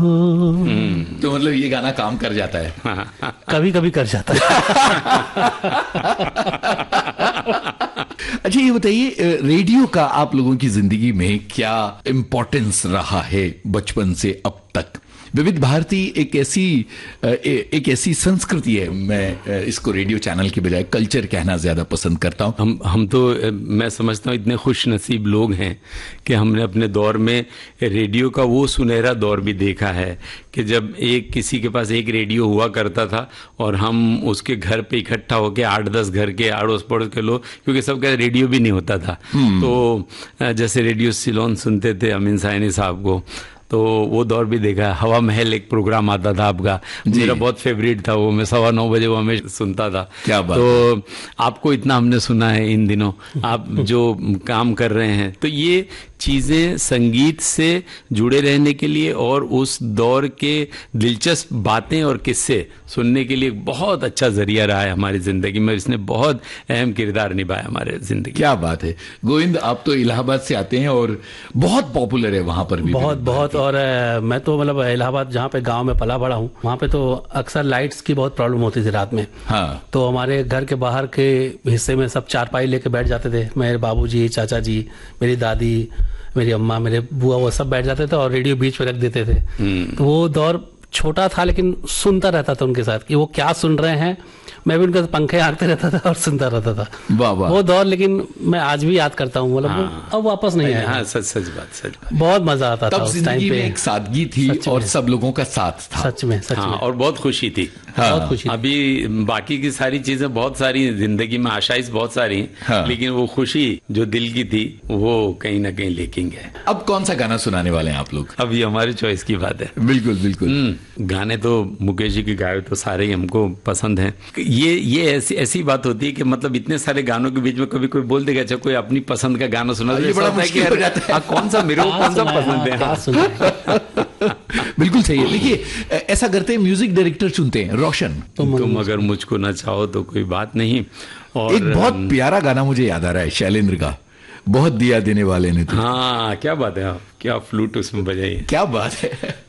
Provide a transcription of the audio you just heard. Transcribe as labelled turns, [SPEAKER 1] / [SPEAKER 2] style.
[SPEAKER 1] तो मतलब ये गाना काम कर जाता है।
[SPEAKER 2] कभी कभी कर जाता है।
[SPEAKER 1] अच्छा ये बताइए, रेडियो का आप लोगों की जिंदगी में क्या इम्पोर्टेंस रहा है बचपन से अब तक? विविध भारती एक ऐसी संस्कृति है, मैं इसको रेडियो चैनल के बजाय कल्चर कहना ज्यादा पसंद करता हूं।
[SPEAKER 3] हम तो मैं समझता हूँ इतने खुश नसीब लोग हैं कि हमने अपने दौर में रेडियो का वो सुनहरा दौर भी देखा है कि जब किसी के पास एक रेडियो हुआ करता था और हम उसके घर पे इकट्ठा होकर 8-10 घर के अड़ोस पड़ोस के लोग, क्योंकि सबका रेडियो भी नहीं होता था, तो जैसे रेडियो सिलोन सुनते थे अमीन साइनी साहब को, तो वो दौर भी देखा है। हवा महल एक प्रोग्राम आता था आपका, मेरा बहुत फेवरेट था वो, मैं 9:15 बजे वो हमेशा सुनता था।
[SPEAKER 1] क्या बात
[SPEAKER 3] तो
[SPEAKER 1] है।
[SPEAKER 3] आपको इतना हमने सुना है इन दिनों, आप जो काम कर रहे हैं, तो ये चीज़ें संगीत से जुड़े रहने के लिए और उस दौर के दिलचस्प बातें और किस्से सुनने के लिए बहुत अच्छा जरिया रहा है हमारी जिंदगी में। इसने बहुत अहम किरदार निभाया हमारे जिंदगी।
[SPEAKER 1] क्या बात है गोविंद, आप तो इलाहाबाद से आते हैं और बहुत पॉपुलर है वहां पर भी।
[SPEAKER 2] बहुत। और मैं तो मतलब इलाहाबाद जहाँ पे गांव में पला बड़ा हूँ, वहाँ पे तो अक्सर लाइट्स की बहुत प्रॉब्लम होती थी रात में।
[SPEAKER 1] हाँ।
[SPEAKER 2] तो हमारे घर के बाहर के हिस्से में सब चारपाई लेके बैठ जाते थे, मेरे बाबूजी, चाचा जी, मेरी दादी, मेरी अम्मा, मेरे बुआ, वो सब बैठ जाते थे और रेडियो बीच में रख देते थे। तो वो दौर छोटा था लेकिन सुनता रहता था उनके साथ कि वो क्या सुन रहे हैं। मैं भी उनके पंखे हाँकते रहता था और सुनता रहता था।
[SPEAKER 1] वाह वाह।
[SPEAKER 2] वो दौर लेकिन मैं आज भी याद करता हूँ, मतलब अब वापस नहीं आया।
[SPEAKER 3] हाँ, सच बात।
[SPEAKER 2] बहुत मजा आता था
[SPEAKER 1] तब
[SPEAKER 2] उस टाइम
[SPEAKER 1] जिंदगी
[SPEAKER 2] पे।
[SPEAKER 1] में एक सादगी थी और सब लोगों का साथ था।
[SPEAKER 2] सच में
[SPEAKER 3] हाँ, और बहुत खुशी थी।
[SPEAKER 2] बहुत खुशी थी।
[SPEAKER 3] अभी बाकी की सारी चीजें बहुत सारी जिंदगी में, आशाइश बहुत सारी हैं,
[SPEAKER 1] हाँ।
[SPEAKER 3] लेकिन वो खुशी जो दिल की थी वो कहीं ना कहीं लेकिंग है।
[SPEAKER 1] अब कौन सा गाना सुनाने वाले हैं आप लोग?
[SPEAKER 3] अब ये हमारी चॉइस की बात है।
[SPEAKER 1] बिल्कुल बिल्कुल।
[SPEAKER 3] गाने तो मुकेश जी के गाए तो सारे ही हमको पसंद हैं। ये ऐसी बात होती है कि मतलब इतने सारे गानों के बीच में कभी कोई बोल देगा अच्छा कोई अपनी पसंद का गाना सुना,
[SPEAKER 1] ये बड़ा मुश्किल हो जाता है।
[SPEAKER 3] कौन सा मेरे को कौन सा पसंद है।
[SPEAKER 1] बिल्कुल सही है। देखिए ऐसा करते हैं, म्यूजिक डायरेक्टर चुनते हैं रोशन।
[SPEAKER 3] तुम अगर मुझको ना चाहो तो कोई बात नहीं। और
[SPEAKER 1] एक बहुत प्यारा गाना मुझे याद आ रहा है शैलेंद्र का, बहुत दिया देने वाले ने तो।
[SPEAKER 3] हाँ, क्या बात है, क्या फ्लूट उसमें बजाई है।
[SPEAKER 1] क्या बात है।